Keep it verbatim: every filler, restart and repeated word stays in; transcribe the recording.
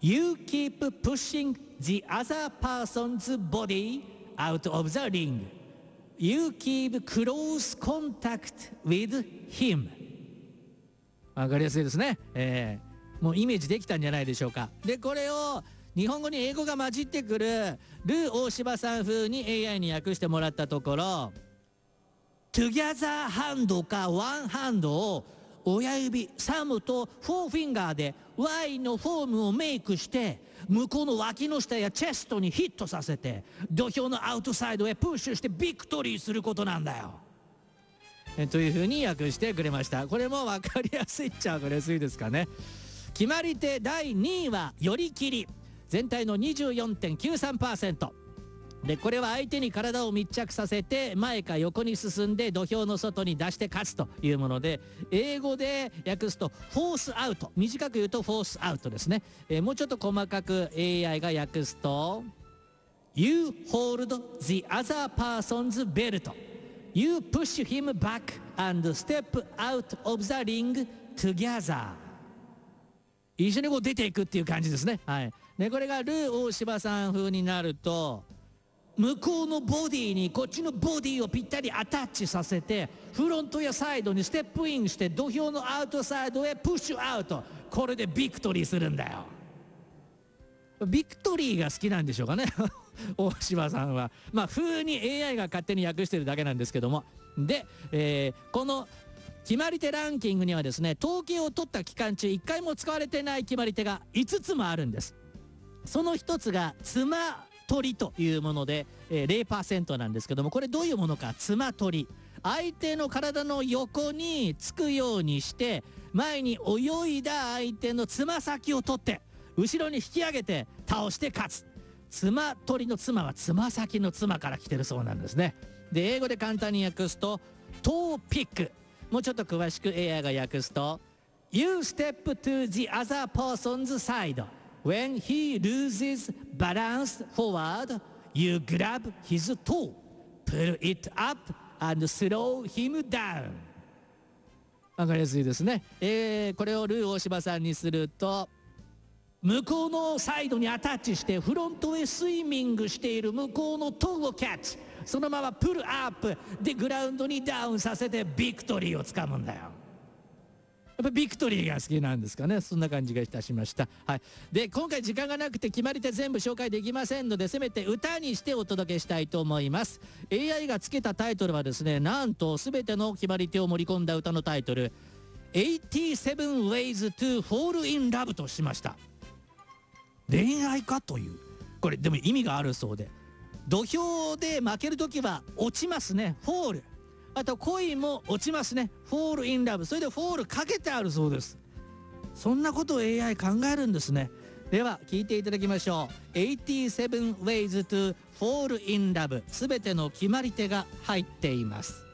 You keep pushing the other person's body out of the ring. You keep close contact with him. わかりやすいですね、えー、もうイメージできたんじゃないでしょうか。でこれを日本語に英語が混じってくるルー大柴さん風に エーアイ に訳してもらったところ、Together hand か One hand を親指サムとフォーフィンガーで Y のフォームをメイクして向こうの脇の下やチェストにヒットさせて土俵のアウトサイドへプッシュしてビクトリーすることなんだよえというふうに訳してくれました。これも分かりやすいっちゃ分かりやすいですかね。決まり手だいにいは寄り切り、全体の にじゅうよんてんきゅうさんパーセントで、これは相手に体を密着させて前か横に進んで土俵の外に出して勝つというもので、英語で訳すとフォースアウト、短く言うとフォースアウトですね。えー、もうちょっと細かく エーアイ が訳すと You hold the other person's belt. You push him back and step out of the ring together. 一緒にこう出ていくっていう感じですね。はい。でこれがルー大柴さん風になると、向こうのボディにこっちのボディをぴったりアタッチさせてフロントやサイドにステップインして土俵のアウトサイドへプッシュアウト。これでビクトリーするんだよ。ビクトリーが好きなんでしょうかね大柴さんは。まあ風に エーアイ が勝手に訳してるだけなんですけども。で、えー、この決まり手ランキングにはですね、統計を取った期間中いっかいも使われてない決まり手がいつつもあるんです。その一つが妻取りというもので、えー、ゼロパーセント なんですけども、これどういうものか。妻取り、相手の体の横につくようにして前に泳いだ相手のつま先を取って後ろに引き上げて倒して勝つ。妻取りの妻はつま先の妻から来てるそうなんですね。で英語で簡単に訳すとトーピック。もうちょっと詳しく エーアイ が訳すと You step to the other person's side. When he loses balance forward, you grab his toe, pull it up and slow him down. わかりやすいですね。えー、これをルー大柴さんにすると、向こうのサイドにアタッチしてフロントへスイミングしている向こうのトーをキャッチ、そのままプルアップでグラウンドにダウンさせてビクトリーをつかむんだよ。やっぱビクトリーが好きなんですかね。そんな感じがいたしました。はい。で今回時間がなくて決まり手全部紹介できませんので、せめて歌にしてお届けしたいと思います。 エーアイ がつけたタイトルはですね、なんと全ての決まり手を盛り込んだ歌のタイトル エイティーセブン Ways to Fall in Love としました。恋愛かという、これでも意味があるそうで、土俵で負けるときは落ちますね、フォール。あと恋も落ちますね、フォールインラブ。それでフォールかけてあるそうです。そんなことを エーアイ 考えるんですね。では聞いていただきましょう。エイティーセブン Ways to Fall in Love、 すべての決まり手が入っています。